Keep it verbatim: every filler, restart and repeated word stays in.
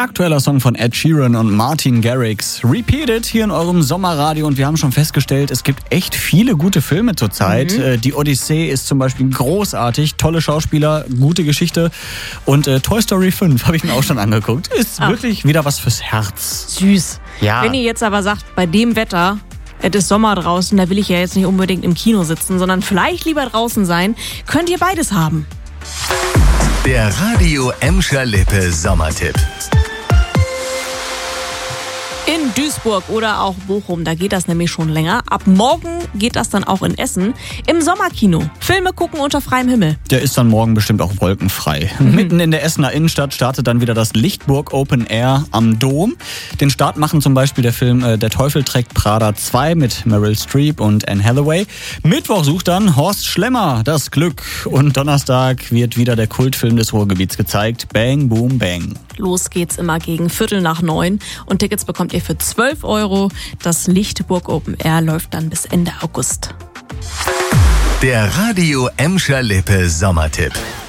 Aktueller Song von Ed Sheeran und Martin Garrix. Repeated hier in eurem Sommerradio und wir haben schon festgestellt, es gibt echt viele gute Filme zurzeit. Mhm. Die Odyssee ist zum Beispiel großartig, tolle Schauspieler, gute Geschichte und äh, Toy Story fünf habe ich mir auch schon angeguckt. Ist Ach. wirklich wieder was fürs Herz. Süß. Ja. Wenn ihr jetzt aber sagt, bei dem Wetter, es ist Sommer draußen, da will ich ja jetzt nicht unbedingt im Kino sitzen, sondern vielleicht lieber draußen sein, könnt ihr beides haben. Der Radio Emscher Lippe Sommertipp. In Duisburg oder auch Bochum, da geht das nämlich schon länger. Ab morgen geht das dann auch in Essen im Sommerkino. Filme gucken unter freiem Himmel. Der ist dann morgen bestimmt auch wolkenfrei. Mhm. Mitten in der Essener Innenstadt startet dann wieder das Lichtburg Open Air am Dom. Den Start machen zum Beispiel der Film äh, Der Teufel trägt Prada zwei mit Meryl Streep und Anne Hathaway. Mittwoch sucht dann Horst Schlemmer das Glück. Und Donnerstag wird wieder der Kultfilm des Ruhrgebiets gezeigt. Bang, Boom, Bang. Los geht's immer gegen Viertel nach neun. Und Tickets bekommt ihr für zwölf Euro. Das Lichtburg Open Air läuft dann bis Ende August. Der Radio Emscher Lippe Sommertipp.